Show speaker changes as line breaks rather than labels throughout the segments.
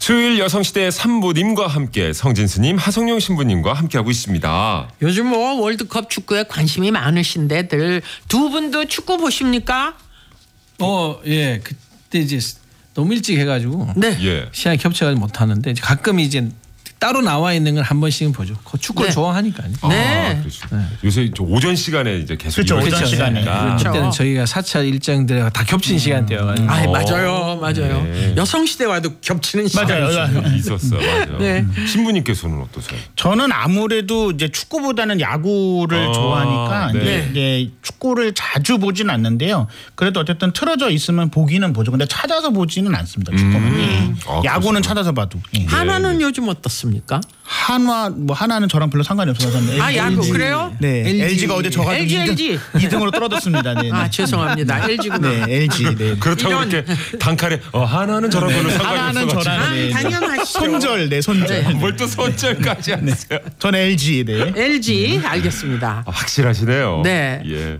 수요일 여성시대 3부님과 함께 성진스님, 하성룡 신부님과 함께하고 있습니다.
요즘 뭐 월드컵 축구에 관심이 많으신데들 두 분도 축구 보십니까?
예. 그때 이제 너무 일찍 해가지고
네.
예.
시간이 겹쳐가지고 못 하는데 가끔 이제 따로 나와 있는 걸 한 번씩은 보죠. 축구를
네.
좋아하니까요.
네.
그렇죠. 요새 오전 시간에 이제 계속
그렇죠. 오전
이루어지니까.
시간에.
그렇죠.
그때는 저희가 4차 일정들과 다 겹친 시간대여가지고.
맞아요.
네.
여성시대와도 겹치는
맞아요.
시간이
있었어요. 맞아요.
네.
신부님께서는 어떠세요?
저는 아무래도 이제 축구보다는 야구를 좋아하니까
네.
이제 축구를 자주 보진 않는데요. 그래도 어쨌든 틀어져 있으면 보기는 보죠. 근데 찾아서 보지는 않습니다. 축구는. 예.
아,
야구는
그렇구나.
찾아서 봐도. 예.
하나는 요즘 어떻습니까?
하나는 저랑 별로 상관이 없어서.
야구 그래요?
네. LG가 어제 져가지고
LG.
2등으로 떨어졌습니다. 네.
죄송합니다. LG구나.
네, LG. 네.
그렇다고
이런-
이렇게 단칼에 하나는 저랑 별로 상관이
하나는
없어가지고
저랑 네.
당연하시죠.
손절, 네, 손절.
뭘 또 손절까지 하세요?
저는 LG. 네.
LG 알겠습니다.
확실하시네요.
네.
예.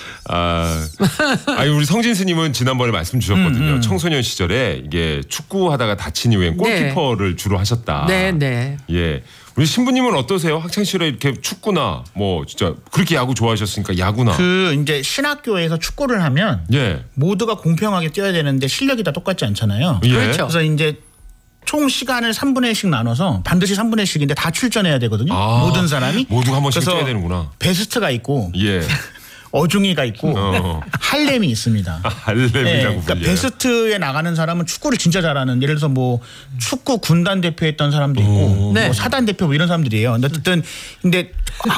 우리 성진 스님은 지난번에 말씀 주셨거든요. 청소년 시절에 이게 축구하다가 다친 이후엔 골키퍼를 주로 하셨다.
네.
예. 우리 신부님은 어떠세요? 학창 시절에 이렇게 축구나 뭐 진짜 그렇게 야구 좋아하셨으니까 야구나.
이제 신학교에서 축구를 하면
예.
모두가 공평하게 뛰어야 되는데 실력이 다 똑같지 않잖아요.
예.
그렇죠.
그래서 이제 총 시간을 3분의 1씩 나눠서 반드시 3분의 1씩인데 다 출전해야 되거든요.
아,
모든 사람이.
모두가 한 번씩
그래서
뛰어야 되는구나.
베스트가 있고
예.
어중이가 있고 할렘이 있습니다.
할렘이라고
네, 그러니까
불려요.
베스트에 나가는 사람은 축구를 진짜 잘하는, 예를 들어서 뭐 축구 군단 대표했던 사람도 있고
네.
뭐 사단 대표 뭐 이런 사람들이에요. 근데 어쨌든 근데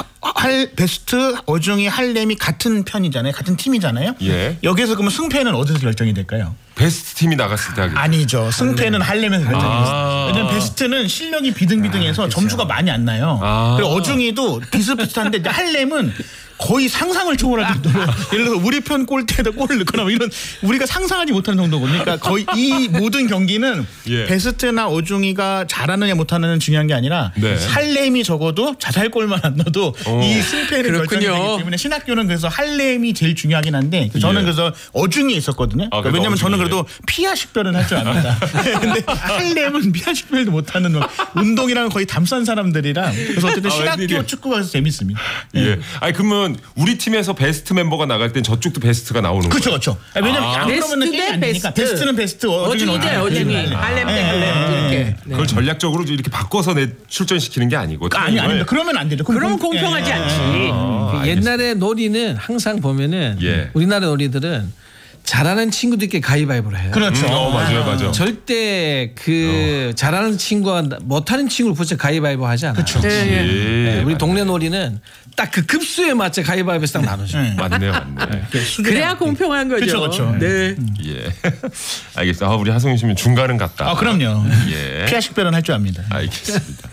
베스트, 어중이, 할렘이 같은 편이잖아요. 같은 팀이잖아요.
예.
여기서 그러면 승패는 어디서 결정이 될까요?
베스트 팀이 나갔을 때 하겠죠.
아니죠. 승패는 할렘에서 결정이 됐어요.
아.
왜냐면 베스트는 실력이 비등비등해서 점수가 많이 안 나요.
아.
그리고 어중이도 비슷비슷한데 이제 할렘은 거의 상상을 초월할 정도로 예를 들어서 우리 편 골대에다 골을 넣거나 뭐 이런 우리가 상상하지 못하는 정도거든요. 그러니까 거의 이 모든 경기는
예.
베스트나 어중이가 잘하느냐 못하느냐는 중요한 게 아니라
네.
할렘이 적어도 자살골만 안 넣어도 이 승패를 결정이
그렇군요.
되기 때문에 신학교는 그래서 할렘이 제일 중요하긴 한데 저는
예.
그래서 어중이에 있었거든요.
아,
그러니까 왜냐하면 저는
어중이에.
그래도 피하 식별은 할 줄 압니다. 근데 할렘은 피하 식별도 못하는 운동이랑 거의 담싼 사람들이라 그래서 어쨌든 신학교
웬일이야.
축구가 재밌습니다.
예. 아니 그러면 우리 팀에서 베스트 멤버가 나갈 땐 저쪽도 베스트가 나오는
그렇죠,
거예요.
그렇죠. 왜냐면 안 그러면
베스트
게임이 안
대
되니까.
베스트.
베스트는 베스트, 어중이는
어중이 대 어중이. 할렘 대 할렘 이렇게. 네.
그걸 전략적으로 이렇게 바꿔서 출전시키는 게 아니고.
아닙니다. 그러면 안 되죠.
그럼 공평하지 않지.
그 옛날에 놀이는 항상 보면은
예.
우리나라 놀이들은 잘하는 친구들끼리 가위바위보를 해요.
그렇죠.
맞아요.
절대 그 잘하는 친구와 못하는 친구를 붙여 가위바위보 하지 않아요.
그렇죠.
예.
우리 동네 놀이는 딱 그 급수에 맞춰 가위바위보에서 딱 나누죠.
맞네요.
그래야 공평한 거죠.
그렇죠.
네.
예. 알겠습니다. 우리 하성윤 씨는 중간은 같다.
아, 그럼요.
예.
피하 식별은 할 줄 압니다.
알겠습니다.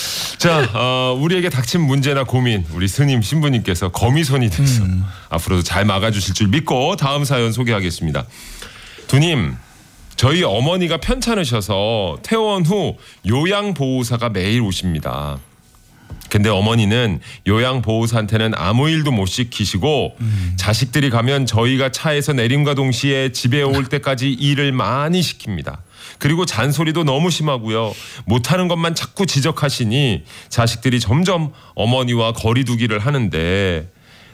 자, 우리에게 닥친 문제나 고민 우리 스님 신부님께서 거미손이 돼서 앞으로도 잘 막아주실 줄 믿고 다음 사연 소개하겠습니다. 두님, 저희 어머니가 편찮으셔서 퇴원 후 요양보호사가 매일 오십니다. 근데 어머니는 요양보호사한테는 아무 일도 못 시키시고 자식들이 가면 저희가 차에서 내림과 동시에 집에 올 때까지 일을 많이 시킵니다. 그리고 잔소리도 너무 심하고요. 못하는 것만 자꾸 지적하시니 자식들이 점점 어머니와 거리두기를 하는데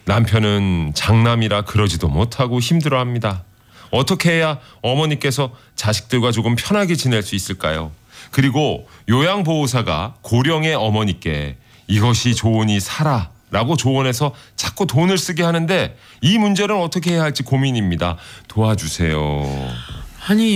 남편은 장남이라 그러지도 못하고 힘들어합니다. 어떻게 해야 어머니께서 자식들과 조금 편하게 지낼 수 있을까요? 그리고 요양보호사가 고령의 어머니께 이것이 좋으니 사라 라고 조언해서 자꾸 돈을 쓰게 하는데 이 문제는 어떻게 해야 할지 고민입니다. 도와주세요.
아니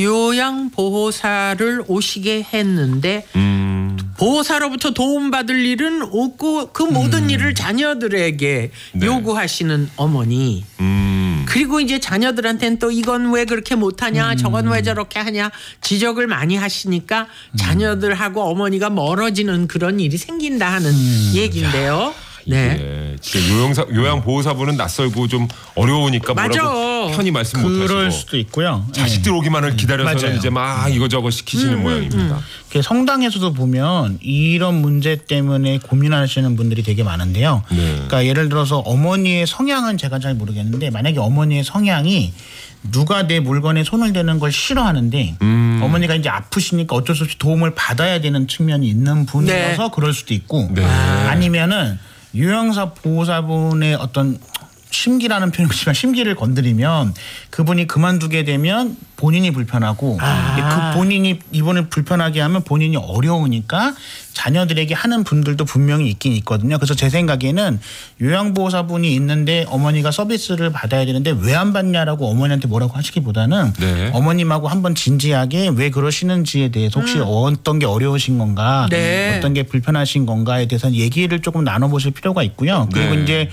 요양보호사를 오시게 했는데 보호사로부터 도움받을 일은 없고 그 모든 일을 자녀들에게
네.
요구하시는 어머니. 그리고 이제 자녀들한테는 또 이건 왜 그렇게 못하냐 저건 왜 저렇게 하냐 지적을 많이 하시니까 자녀들하고 어머니가 멀어지는 그런 일이 생긴다 하는 얘기인데요. 네.
예, 진짜 요양보호사분은 낯설고 좀 어려우니까
맞아.
뭐라고 편히 말씀 못하시고
그럴 수도 있고요.
자식들 오기만을 기다려서는
맞아요.
이제 막 이거저거 시키시는 모양입니다.
성당에서도 보면 이런 문제 때문에 고민하시는 분들이 되게 많은데요.
네.
그러니까 예를 들어서 어머니의 성향은 제가 잘 모르겠는데 만약에 어머니의 성향이 누가 내 물건에 손을 대는 걸 싫어하는데 어머니가 이제 아프시니까 어쩔 수 없이 도움을 받아야 되는 측면이 있는 분이어서
네.
그럴 수도 있고
네.
아니면은 요양사 보호사분의 어떤 심기라는 표현이 있지만 심기를 건드리면 그분이 그만두게 되면 본인이 불편하고 그 본인이 이분을 불편하게 하면 본인이 어려우니까 자녀들에게 하는 분들도 분명히 있긴 있거든요. 그래서 제 생각에는 요양보호사분이 있는데 어머니가 서비스를 받아야 되는데 왜 안 받냐라고 어머니한테 뭐라고 하시기보다는
네.
어머님하고 한번 진지하게 왜 그러시는지에 대해서 혹시 어떤 게 어려우신 건가
네.
어떤 게 불편하신 건가에 대해서 얘기를 조금 나눠보실 필요가 있고요. 그리고
네.
이제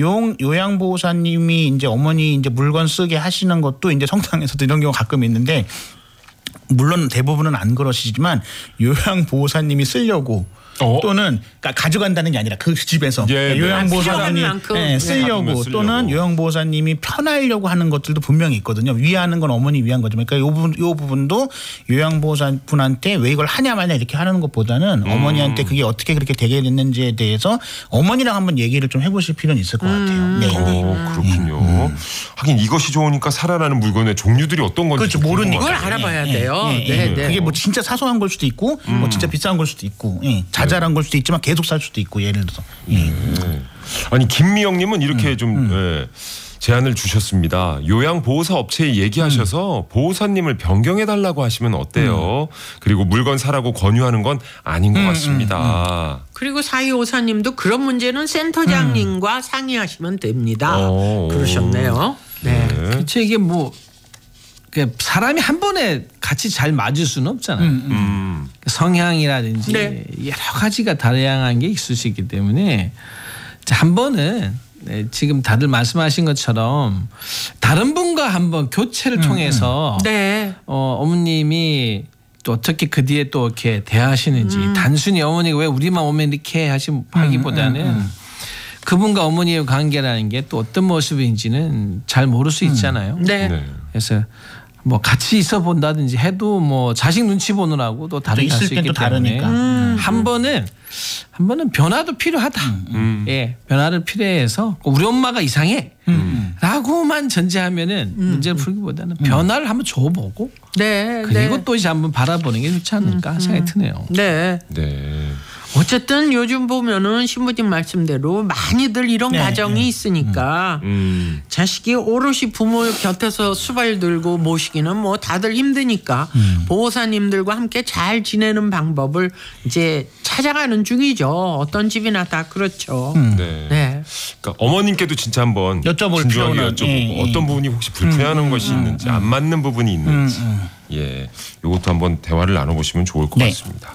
요양보호사님이 이제 어머니 이제 물건 쓰게 하시는 것도 이제 성당에서도 이런 경우 가끔 있는데 물론 대부분은 안 그러시지만 요양보호사님이 쓰려고 또는 그러니까 가져간다는 게 아니라 그 집에서
예,
요양보호사분이
필요한 만큼.
네, 쓰려고
받으면 쓰려고.
또는 요양보호사님이 편하려고 하는 것들도 분명히 있거든요. 위하는 건 어머니 위한 거죠. 그러니까 요 부분도 요양보호사분한테 왜 이걸 하냐 마냐 이렇게 하는 것보다는 어머니한테 그게 어떻게 그렇게 되게 됐는지에 대해서 어머니랑 한번 얘기를 좀 해보실 필요는 있을 것 같아요. 네.
그렇군요. 하긴 이것이 좋으니까 살아나는 물건의 종류들이 어떤 건지
그렇죠.
좀
모르니까.
그걸
궁금하네요.
알아봐야 돼요. 네, 네.
그게 뭐 진짜 사소한 걸 수도 있고 뭐 진짜 비싼 걸 수도 있고 자잘한 걸 수도 있지만 계속 살 수도 있고 예를 들어서
아니 김미영님은 이렇게 좀 제안을 주셨습니다. 요양보호사 업체에 얘기하셔서 보호사님을 변경해 달라고 하시면 어때요? 그리고 물건 사라고 권유하는 건 아닌 것 같습니다.
그리고 4254님도 그런 문제는 센터장님과 상의하시면 됩니다.
오.
그러셨네요. 네.
그치 이게 뭐 사람이 한 번에 같이 잘 맞을 수는 없잖아요. 성향이라든지
네.
여러 가지가 다양한 게 있을 수 있기 때문에 한 번은 지금 다들 말씀하신 것처럼 다른 분과 한번 교체를 통해서
네.
어머님이 또 어떻게 그 뒤에 또 이렇게 대하시는지 단순히 어머니가 왜 우리만 오면 이렇게 하기보다는 그분과 어머니의 관계라는 게 또 어떤 모습인지는 잘 모를 수 있잖아요.
네.
네.
그래서 뭐 같이 있어 본다든지 해도 뭐 자식 눈치 보느라고 또 다르게 할
있을
수
땐
있기
또
때문에
다르니까.
한 번은 변화도 필요하다. 예, 변화를 필요해서 우리 엄마가 이상해. 라고만 전제하면은 문제를 풀기보다는 변화를 한번 줘보고
네.
그리고
네.
또 이제 한번 바라보는 게 좋지 않을까 생각이 드네요.
네.
네.
어쨌든 요즘 보면은 신부님 말씀대로 많이들 이런
네,
가정이 있으니까 자식이 오롯이 부모 곁에서 수발 들고 모시기는 뭐 다들 힘드니까 보호사님들과 함께 잘 지내는 방법을 이제 찾아가는 중이죠. 어떤 집이나 다 그렇죠.
네.
네.
그러니까 어머님께도 진짜 한번
여쭤볼
진중하게
필요는,
여쭤보고
예, 예.
어떤 부분이 혹시 불편한 것이 있는지 안 맞는 부분이 있는지 예, 이것도 한번 대화를 나눠보시면 좋을 것
네.
같습니다.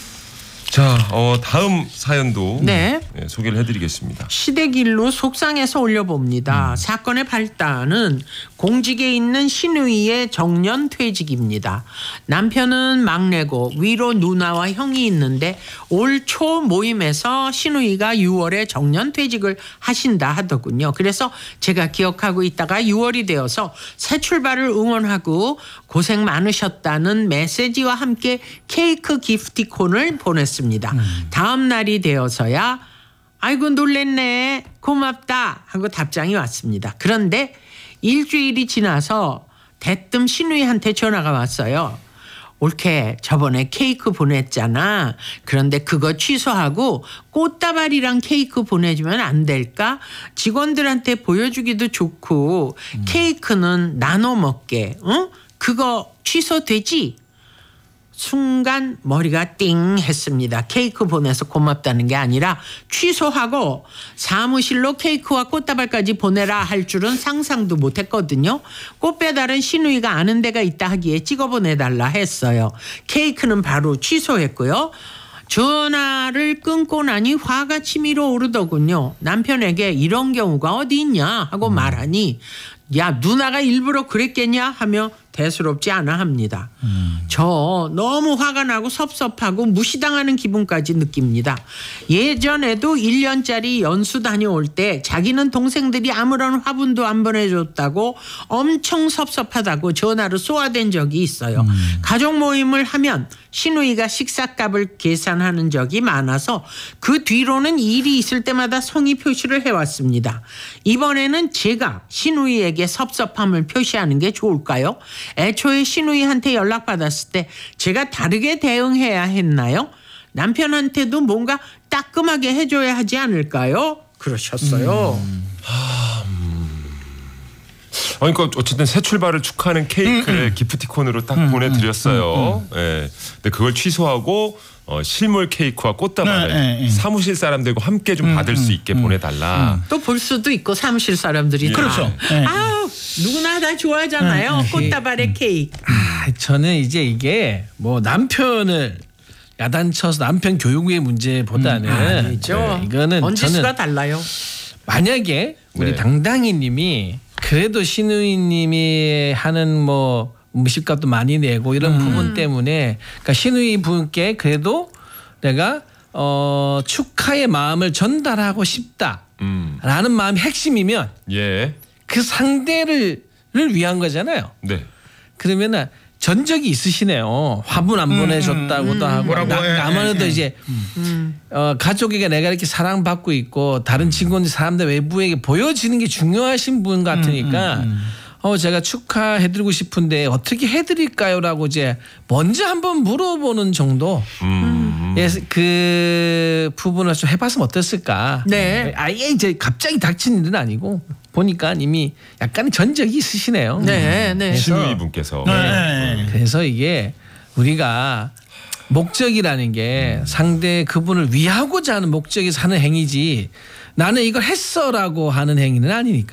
자, 다음 사연도
네.
예, 소개를 해드리겠습니다.
시댁일로 속상해서 올려봅니다. 사건의 발단은 공직에 있는 시누이의 정년 퇴직입니다. 남편은 막내고 위로 누나와 형이 있는데 올 초 모임에서 시누이가 6월에 정년 퇴직을 하신다 하더군요. 그래서 제가 기억하고 있다가 6월이 되어서 새 출발을 응원하고 고생 많으셨다는 메시지와 함께 케이크 기프티콘을 보냈습니다. 다음 날이 되어서야 아이고 놀랬네 고맙다 하고 답장이 왔습니다. 그런데 일주일이 지나서 대뜸 시누이한테 전화가 왔어요. 올케 저번에 케이크 보냈잖아. 그런데 그거 취소하고 꽃다발이랑 케이크 보내주면 안 될까? 직원들한테 보여주기도 좋고 케이크는 나눠 먹게. 응? 그거 취소되지? 순간 머리가 띵 했습니다. 케이크 보내서 고맙다는 게 아니라 취소하고 사무실로 케이크와 꽃다발까지 보내라 할 줄은 상상도 못했거든요. 꽃배달은 시누이가 아는 데가 있다 하기에 찍어 보내달라 했어요. 케이크는 바로 취소했고요. 전화를 끊고 나니 화가 치밀어 오르더군요. 남편에게 이런 경우가 어디 있냐 하고 말하니 야 누나가 일부러 그랬겠냐 하며 대수롭지 않아 합니다. 저 너무 화가 나고 섭섭하고 무시당하는 기분까지 느낍니다. 예전에도 1년짜리 연수 다녀올 때 자기는 동생들이 아무런 화분도 안 보내줬다고 엄청 섭섭하다고 전화로 쏘아댄 적이 있어요. 가족 모임을 하면 시누이가 식사값을 계산하는 적이 많아서 그 뒤로는 일이 있을 때마다 성의 표시를 해왔습니다. 이번에는 제가 시누이에게 섭섭함을 표시하는 게 좋을까요? 애초에 시누이한테 연락받았을 때 제가 다르게 대응해야 했나요? 남편한테도 뭔가 따끔하게 해줘야 하지 않을까요? 그러셨어요.
그러니까 어쨌든 새 출발을 축하하는 케이크를 기프티콘으로 딱 보내드렸어요. 예. 근데 그걸 취소하고 실물 케이크와 꽃다발을 사무실 사람들과 함께 좀 받을 수 있게 보내달라.
또 볼 수도 있고 사무실 사람들이
그렇죠.
아우 누구나 다 좋아하잖아요. 꽃다발의 케이크.
저는 이제 이게 뭐 남편을 야단쳐서 남편 교육의 문제보다는
아니죠.
이거는
언지수가
저는
달라요.
만약에 우리
네.
당당이님이 그래도 시누이님이 하는 뭐 음식값도 많이 내고 이런 부분 때문에 그러니까 시누이 분께 그래도 내가 축하의 마음을 전달하고 싶다라는 마음이 핵심이면
예.
그 상대를 위한 거잖아요.
네.
그러면은 전적이 있으시네요. 화분 안 보내줬다고도 하고
뭐라고
아무래도 이제 가족에게 내가 이렇게 사랑받고 있고 다른 친구들 사람들 외부에게 보여지는 게 중요하신 분 같으니까 제가 축하해드리고 싶은데 어떻게 해드릴까요라고 이제 먼저 한번 물어보는 정도. 그 부분을 좀 해봤으면 어땠을까.
네.
아예 이제 갑자기 닥친 일은 아니고 보니까 이미 약간의 전적이 있으시네요.
네, 네.
시누이 분께서.
그래서 이게 우리가 목적이라는 게 상대 그분을 위하고자 하는 목적에서 하는 행위지 나는 이걸 했어라고 하는 행위는 아니니까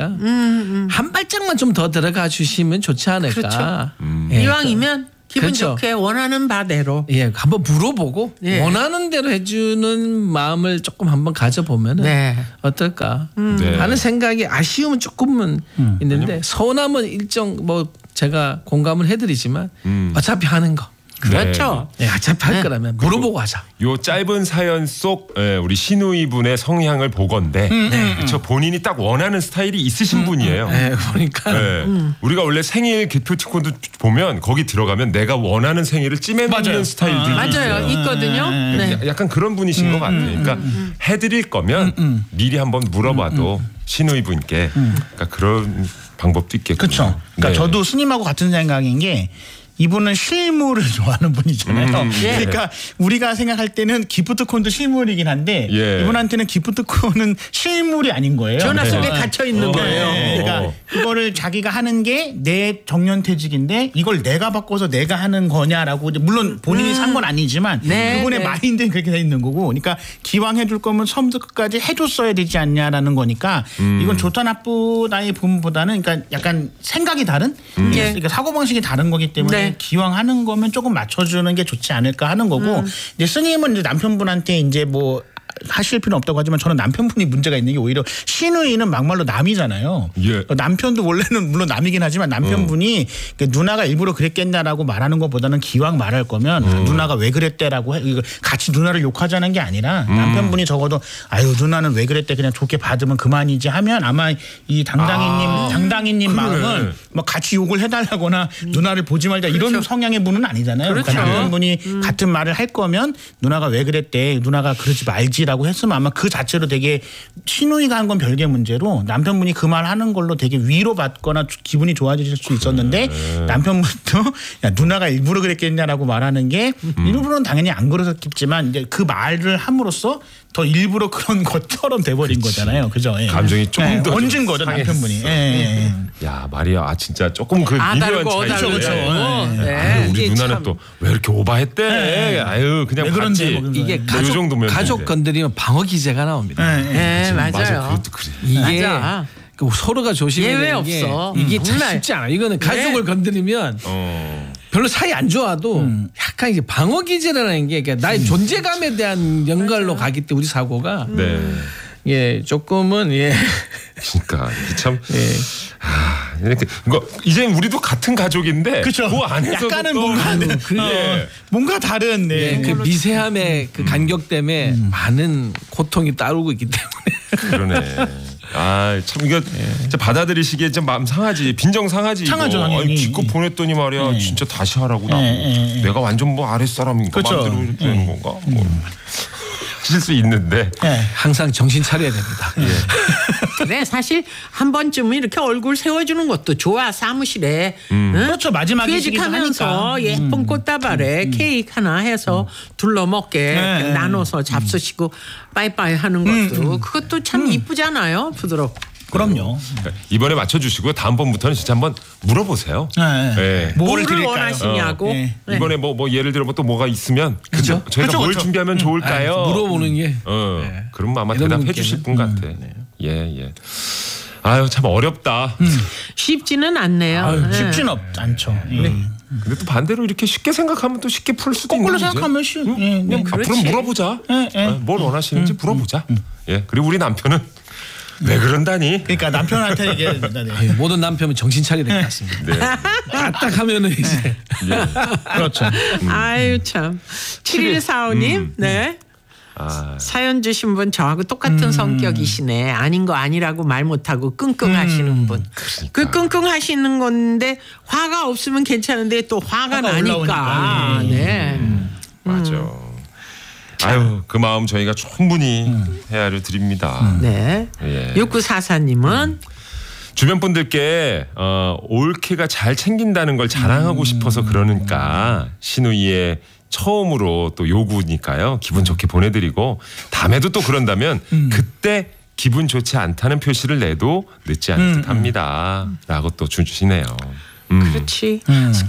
한 발짝만 좀 더 들어가 주시면 좋지 않을까.
그렇죠.
예,
이왕이면 기분
그렇죠.
좋게 원하는 바대로.
예, 한번 물어보고
예.
원하는 대로 해주는 마음을 조금 한번 가져보면은
네.
어떨까
네.
하는 생각이 아쉬움은 조금은 있는데 서운함은 일정 뭐 제가 공감을 해드리지만 어차피 하는 거.
그렇죠.
예, 어차피 할 거라면 물어보고 하자.
요 짧은 사연 속 우리 시누이 분의 성향을 보건데 그렇죠. 본인이 딱 원하는 스타일이 있으신 분이에요.
예, 보니까
네. 우리가 원래 생일 기프티콘도 보면 거기 들어가면 내가 원하는 생일을 찌매놓는
맞아요.
스타일들이
맞아요.
있어요.
있거든요. 네.
약간 그런 분이신 것 같아요. 그러니까 해드릴 거면 미리 한번 물어봐도 시누이 분께 그러니까 그런 방법도 있겠군요.
그렇죠. 그러니까
네.
저도 스님하고 같은 생각인 게 이분은 실물을 좋아하는 분이잖아요.
예.
그러니까 우리가 생각할 때는 기프트콘도 실물이긴 한데
예.
이분한테는 기프트콘은 실물이 아닌 거예요.
전화 속에
네.
갇혀 있는 거예요.
네. 그러니까 그거를 자기가 하는 게 내 정년퇴직인데 이걸 내가 바꿔서 내가 하는 거냐라고 이제 물론 본인이 산 건 아니지만
네,
그분의
네.
마인드는 그렇게 돼 있는 거고 그러니까 기왕 해줄 거면 처음부터 끝까지 해줬어야 되지 않냐라는 거니까 이건 좋다 나쁘다의 부분보다는 그러니까 약간 생각이 다른 그러니까 사고방식이 다른 거기 때문에
네.
기왕 하는 거면 조금 맞춰주는 게 좋지 않을까 하는 거고 이제 스님은 이제 남편분한테 이제 뭐 하실 필요는 없다고 하지만 저는 남편분이 문제가 있는 게 오히려 시누이는 막말로 남이잖아요.
예.
남편도 원래는 물론 남이긴 하지만 남편분이 누나가 일부러 그랬겠냐라고 말하는 것보다는 기왕 말할 거면 누나가 왜 그랬대라고 이거 같이 누나를 욕하자는 게 아니라 남편분이 적어도 아유 누나는 왜 그랬대 그냥 좋게 받으면 그만이지 하면 아마 이 당당이님 마음은 뭐 같이 욕을 해달라거나 누나를 보지 말자 이런 성향의 분은 아니잖아요.
그렇죠.
그러니까 남편분이 같은 말을 할 거면 누나가 왜 그랬대 누나가 그러지 말지 라고 했으면 아마 그 자체로 되게 시누이가 한 건 별개 문제로 남편분이 그 말 하는 걸로 되게 위로받거나 기분이 좋아지실 수 있었는데 남편분도 야 누나가 일부러 그랬겠냐라고 말하는 게 일부러는 당연히 안 그러셨겠지만 이제 그 말을 함으로써 더 일부러 그런 것처럼 돼버린 거잖아요. 그죠? 예.
감정이 조금 더
얹은 거죠 남편분이. 예.
야 말이야 진짜 조금 그 미묘한
다르고
차이죠.
다르고.
네.
네.
아유, 우리
이게
누나는
참-
또 왜 이렇게 오바했대? 아유 그냥
왜 그런데
봤지.
뭐 그런
이게
뭐 이 정도면
가족
이제.
건드리면 방어 기제가 나옵니다.
네, 맞아요.
맞아 그것도 그래.
이게
맞아.
그 서로가 조심해야
예외
되는 게
없어.
이게 참
정말.
쉽지 않아. 이거는 가족을 건드리면 별로 사이 안 좋아도 약간 이제 방어 기제라는 게 그러니까 나의 존재감에 대한 연결로 가기 때문에 우리 사고가
네.
예 조금은 예.
그러니까 이게 참
예.
이렇게 이거 이제 우리도 같은 가족인데
그쵸.
그 안에서도
약간은
또
뭔가
예.
뭔가 다른
네, 그 미세함의 그 간격 때문에 많은 고통이 따르고 있기 때문에
그러네. 아, 참 이거 진짜 받아들이시기에 좀 마음 상하지. 빈정 상하지. 이거.
상하죠, 당연히.
아니, 기껏 보냈더니 말이야. 진짜 다시 하라고 나. 내가 완전 뭐 아랫사람인가
그쵸.
마음대로 이렇게 되는 건가? 뭐. 하실 수 있는데.
네.
항상 정신 차려야 됩니다.
그래 사실 한 번쯤은 이렇게 얼굴 세워주는 것도 좋아 사무실에. 응?
그렇죠. 마지막이시기도
퇴직하면서
하니까.
예쁜 꽃다발에 케이크 하나 해서 둘러 먹게
네.
나눠서 잡수시고 빠이빠이 하는 것도 그것도 참 이쁘잖아요. 부드럽고.
그럼요.
이번에 맞춰주시고 다음번부터는 진짜 한번 물어보세요.
네.
네.
뭐를
뭐를
드릴까요?
원하시냐고.
네.
네.
이번에 뭐 예를 들어 또 뭐가 있으면
그죠?
저희가
그쵸,
뭘
그쵸.
준비하면 좋을까요?
물어보는 게
그럼 아마
이런
대답해
분께는,
주실 분 같아. 예. 아유 참 어렵다.
쉽지는 않네요. 네.
쉽진 않죠.
근데 또 반대로 이렇게 쉽게 생각하면 또 쉽게 풀 수도
거꾸로
있는 문제.
생각하면
그냥 앞으로
그렇지.
물어보자.
예.
뭘 원하시는지 물어보자. 예. 그리고 우리 남편은 왜 그런다니?
그러니까 남편한테 얘기해야 된다. 네.
아유, 모든 남편은 정신 차려야 될 것 같습니다.
네.
딱 하면은 이제
그렇죠.
아유 참. 7145님. 네.
아,
사연 주신 분 저하고 똑같은 성격이시네. 아닌 거 아니라고 말 못하고 끙끙하시는 분. 그 끙끙하시는 건데 화가 없으면 괜찮은데 또 화가 나니까.
올라오니까.
네.
맞아. 아유 그 마음 저희가 충분히 헤아려 드립니다.
네.
예.
6944님은
주변 분들께 올케가 잘 챙긴다는 걸 자랑하고 싶어서 그러니까 신우이의 처음으로 또 요구니까요. 기분 좋게 보내드리고 다음에도 또 그런다면 그때 기분 좋지 않다는 표시를 내도 늦지 않을 듯합니다. 라고 또 주시네요.
그렇지.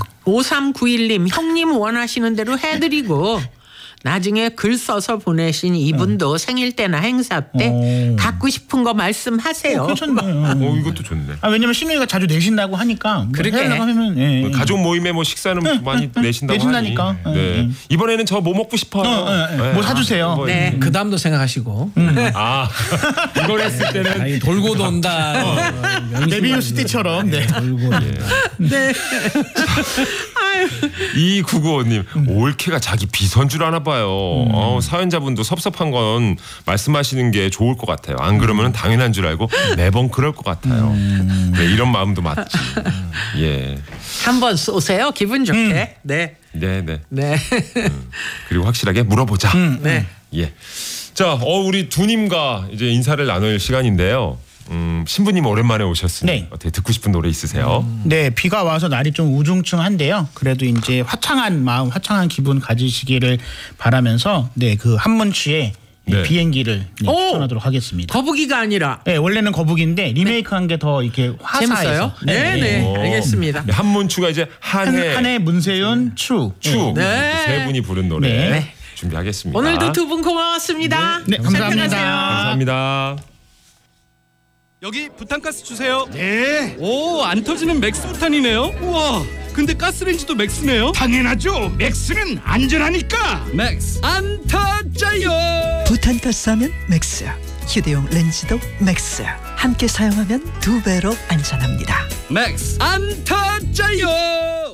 5391님 형님 원하시는 대로 해드리고 나중에 글 써서 보내신 이분도 생일 때나 행사 때 갖고 싶은 거 말씀하세요.
괜찮네.
이것도 좋네.
왜냐면 신우이가 자주 내신다고 하니까. 뭐
그러게.
하려고 하면
뭐 가족 모임에 뭐 식사는 많이 내신다고
내신다니까.
하니. 네. 이번에는 저 뭐 먹고 싶어요. 네.
뭐 사주세요.
뭐
네.
그 다음도 생각하시고
아 이걸 했을 때는
아니, 돌고 돈다.
메비우스 띠처럼. 네.
돌고 돈다.
네. 아유.
2995님 올케가 자기 비서인 줄 아나 봐요. 사연자분도 섭섭한 건 말씀하시는 게 좋을 것 같아요. 안 그러면 당연한 줄 알고 매번 그럴 것 같아요. 네, 이런 마음도 맞지. 예.
한번 쏘세요. 기분 좋게. 네.
네네.
네.
그리고 확실하게 물어보자.
네.
예. 자, 우리 두님과 이제 인사를 나눌 시간인데요. 신부님 오랜만에 오셨으니
네.
어떻게 듣고 싶은 노래 있으세요?
네, 비가 와서 날이 좀 우중충한데요. 그래도 이제 화창한 마음, 화창한 기분 가지시기를 바라면서 네, 그 한문치의
네.
비행기를
오!
추천하도록 하겠습니다.
거북이가 아니라
네, 원래는 거북인데 리메이크한 게 더 이렇게 화사해서.
재밌어요? 네.
오.
알겠습니다.
네, 한문추가 이제 한해
한해 문세윤 추.
추
네.
세 분이 부른 노래
네.
준비하겠습니다.
오늘도 두 분 고마웠습니다.
네, 감사합니다.
잘
감사합니다.
여기 부탄가스 주세요. 네. 오, 안 터지는 맥스 부탄이네요. 우와. 근데 가스레인지도 맥스네요.
당연하죠. 맥스는 안전하니까.
맥스 안 터져요.
부탄가스 하면 맥스, 휴대용 렌즈도 맥스. 함께 사용하면 2배로 안전합니다.
맥스 안 터져요.